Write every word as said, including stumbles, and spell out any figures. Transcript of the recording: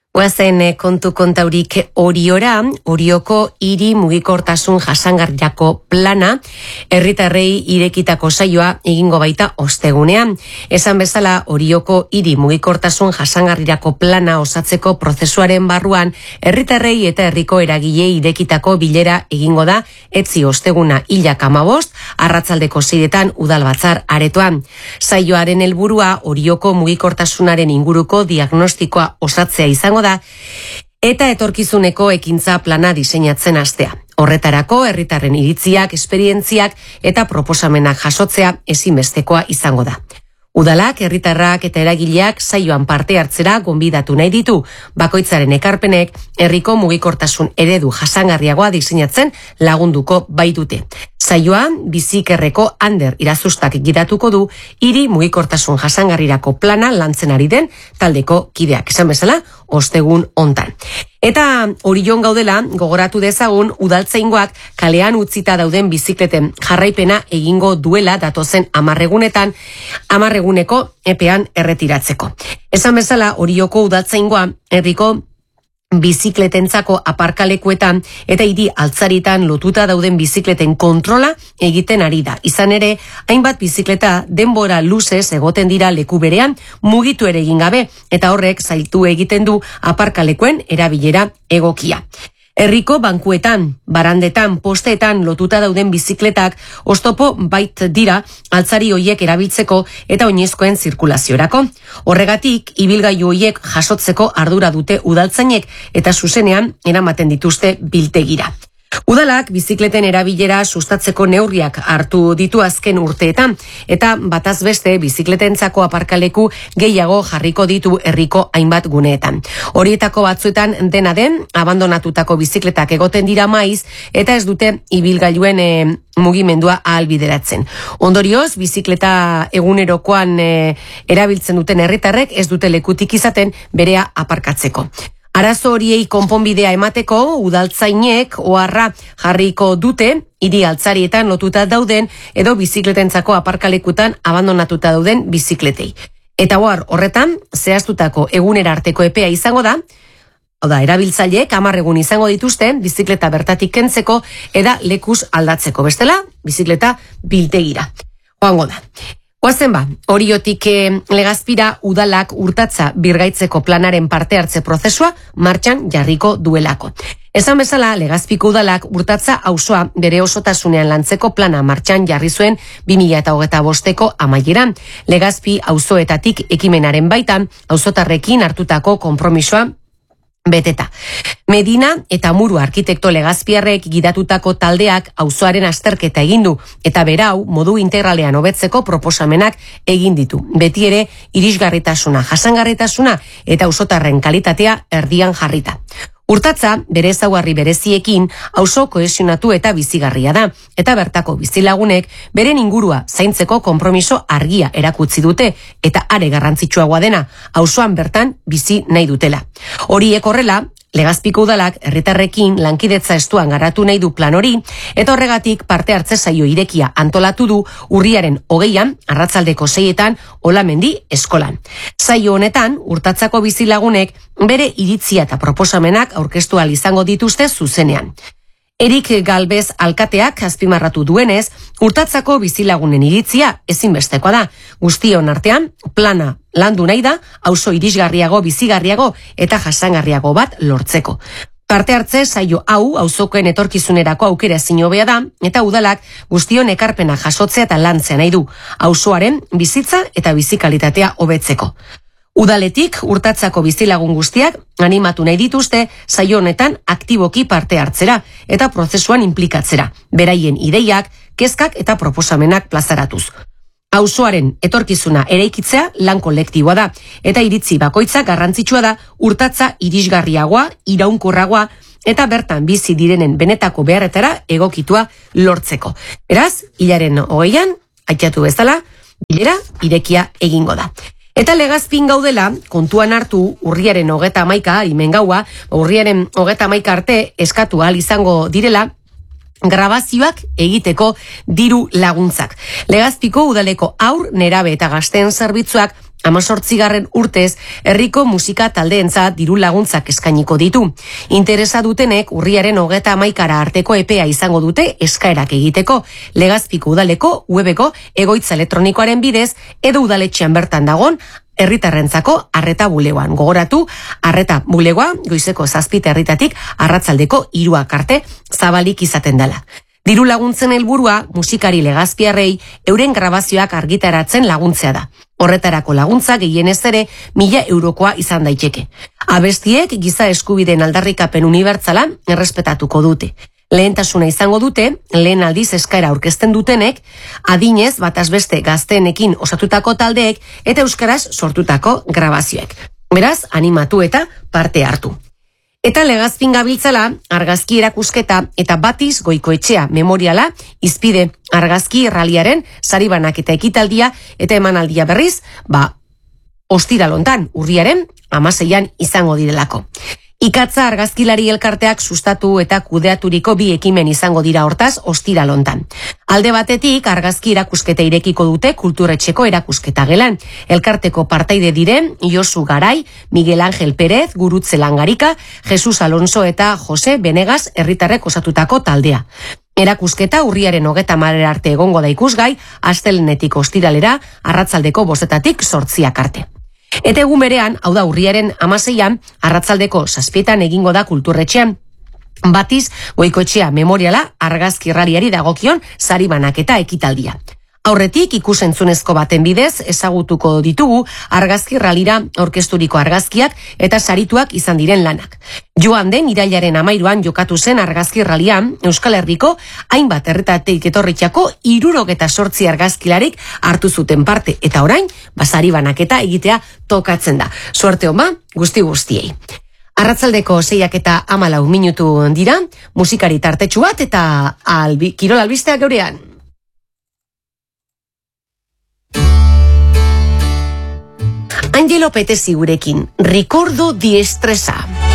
Guazen kontu kontaurik Oriora, Orioko hiri mugikortasun jasangarriako plana, herritarrei irekitako saioa egingo baita ostegunean. Esan bezala, Orioko hiri mugikortasun jasangarriako plana osatzeko prozesuaren barruan, herritarrei eta herriko eragilei irekitako bilera egingo da, etzi osteguna hilak hamabost, arratsaldeko seiretan udalbatzar aretoan. Saioaren helburua Orioko mugikortasunaren inguruko diagnostikoa osatzea izango da, eta etorkizuneko ekintza plana diseinatzen hastea. Horretarako, herritarren iritziak, esperientziak eta proposamenak jasotzea ezinbestekoa izango da. Udalak, herritarrak eta eragileak saioan parte hartzera gonbidatu nahi ditu, bakoitzaren ekarpenek herriko mugikortasun eredu jasangarriagoa diseinatzen lagunduko baitute. Saioan, bizikerreko Ander Irazustak gidatuko du hiri mugikortasun jasangarrirako plana lantzen ari den taldeko kideak. Esan bezala, ostegun hontan. Eta Orion gaudela, gogoratu dezagun, udaltzaingoak kalean utzita dauden bizikleten jarraipena egingo duela datozen hamarregunetan, hamarreguneko epean erretiratzeko. Esan bezala, Orioko udaltzaingoa herriko bizikletentzako aparkalekuetan eta hiri altzaritan lotuta dauden bizikleten kontrola egiten ari da. Izan ere, hainbat bizikleta denbora luzez egoten dira leku berean, mugitu ere egin gabe, eta horrek zailtu egiten du aparkalekuen erabilera egokia. Herriko bankuetan, barandetan, posteetan lotuta dauden bizikletak oztopo bait dira altzari hoiek erabiltzeko eta oinezkoen zirkulaziorako. Horregatik, ibilgailu hoiek jasotzeko ardura dute udaltzainek eta zuzenean eramaten dituzte biltegira. Udalak bizikleten erabilera sustatzeko neurriak hartu ditu azken urteetan eta bataz beste bizikletentzako aparkaleku gehiago jarriko ditu herriko hainbat guneetan. Horietako batzuetan dena den, abandonatutako bizikletak egoten dira maiz eta ez dute ibilgailuen e, mugimendua ahalbideratzen. Ondorioz, bizikleta egunerokoan e, erabiltzen duten herritarrek ez dute lekutik izaten berea aparkatzeko. Arazo horiei konponbidea emateko, udaltzainek oharra jarriko dute, hiri altzarietan lotuta dauden edo bizikletentzako aparkalekutan abandonatuta dauden bizikletei. Eta ohar horretan, zehaztutako egunera arteko epea izango da, hau da, erabiltzaileek hamar egun izango dituzte, bizikleta bertatik kentzeko eta lekuz aldatzeko. Bestela, bizikleta biltegira. Joango da. Oazen ba, Oriotik eh, Legazpira udalak urtatza birgaitzeko planaren parte hartze prozesua martxan jarriko duelako. Esan bezala, Legazpiko udalak urtatza auzoa bere osotasunean lantzeko plana martxan jarri zuen bi mila hogeita bosteko amaieran. Legazpi auzoetatik ekimenaren baitan, auzotarrekin hartutako konpromisoa beteta. Medina eta Muru arkitekto Legazpiarrek gidatutako taldeak auzoaren azterketa egin du eta berau modu integralean hobetzeko proposamenak egin ditu. Beti ere irisgarritasuna, jasangarritasuna eta auzotarren kalitatea erdian jarrita. Urtatza, bere ezaugarri bereziekin, auzo kohesionatu eta bizigarria da, eta bertako bizilagunek beren ingurua zaintzeko konpromiso argia erakutsi dute, eta are garrantzitsuagoa dena, auzoan bertan bizi nahi dutela. Horiek horrela, Legazpiko udalak herritarrekin lankidetza estuan garatu nahi du plan hori, eta horregatik parte hartze saio irekia antolatu du urriaren hogeian, arratsaldeko seietan, Olamendi eskolan. Saio honetan, urtatzako bizilagunek bere iritzia eta proposamenak aurkeztu ahal izango dituzte zuzenean. Erik Galbez alkateak azpimarratu duenez, urtatzako bizilagunen iritzia ezinbestekoa da. Guztion artean, plana landu nahi da, auzo irisgarriago, bizigarriago eta jasangarriago bat lortzeko. Parte hartze saio hau auzokoen etorkizunerako aukera ezin hobea da eta udalak guztion ekarpena jasotzea eta lantzea nahi du, auzoaren bizitza eta bizikalitatea hobetzeko. Udaletik urtatzako bizilagun guztiak animatu nahi dituzte saio honetan aktiboki parte hartzera eta prozesuan inplikatzera, beraien ideiak, kezkak eta proposamenak plazaratuz. Auzoaren etorkizuna eraikitzea lan kolektiboa da eta iritzi bakoitza garrantzitsua da urtatza irisgarriagoa, iraunkorragoa eta bertan bizi direnen benetako beharretara egokitua lortzeko. Beraz, hilaren hogeian, aitatu bezala, bilera irekia egingo da. Eta Legazpin gaudela, kontuan hartu urriaren hogeta hamaika, harimen gaua, urriaren hogeta hamaika arte eskatu ahal izango direla, grabazioak egiteko diru laguntzak. Legazpiko udaleko haur, nerabe eta gazteen zerbitzuak amazortzigarren urtez, herriko musika taldeentzat diru laguntzak eskainiko ditu. Interesa dutenek urriaren hogeta hamaikara arteko epea izango dute eskaerak egiteko, Legazpiko udaleko webeko egoitza elektronikoaren bidez edo udaletxean bertan dagon herritarrentzako arreta bulegoan. Gogoratu, arreta bulegoa goizeko zazpite herritatik arratzaldeko hiruak arte zabalik izaten dela. Diru laguntzen helburua musikari legazpiarrei euren grabazioak argitaratzen laguntzea da. Horretarako laguntza gehienez ere mila eurokoa izan daiteke. Abestiek giza eskubideen aldarrikapen unibertsala errespetatuko dute. Lehentasuna izango dute, lehen aldiz eskaera aurkezten dutenek, adinez bataz beste gazteenekin osatutako taldeek eta euskaraz sortutako grabazioek. Beraz, animatu eta parte hartu. Eta Legazpin gabiltzala, argazki erakusketa eta Batiz Goikoetxea memoriala, izpide argazki erraliaren saribanak eta ekitaldia eta emanaldia berriz, ba, ostiralontan, urriaren hamaseian izango direlako. Ikatza argazkilari elkarteak sustatu eta kudeaturiko bi ekimen izango dira hortaz ostiralontan. Alde batetik argazki erakusketa irekiko dute kulturetxeko erakusketa gelan. Elkarteko partaide diren Josu Garai, Miguel Ángel Pérez, Gurutze Langarika, Jesus Alonso eta Jose Benegas herritarrek osatutako taldea. Erakusketa urriaren hogeta hamarera arte egongo da ikusgai, astelehenetik ostiralera, arratzaldeko bostetatik zortziak arte. Eta egun berean, hau da urriaren hamaseian, arratzaldeko zazpietan egingo da kulturretxean, Batiz Goikoetxea memoriala argazki erraliari dagokion saribanak eta ekitaldia. Aurretik ikusentzunezko baten bidez ezagutuko ditugu argazki erralira orkesturiko argazkiak eta sarituak izan diren lanak. Joan den irailaren hamairuan jokatu zen argazki erralian Euskal Herriko hainbat herritatik etorritako hirurogeta zortzi argazkilarik hartu zuten parte eta orain basari banaketa egitea tokatzen da. Suerte oma guzti guztiei. Arratzaldeko seiak eta hamalau minutu dira, musikari tartetxu bat eta albi, kirol albisteak geurean. Angelo Petesi gurekin, Ricordo di Estresa.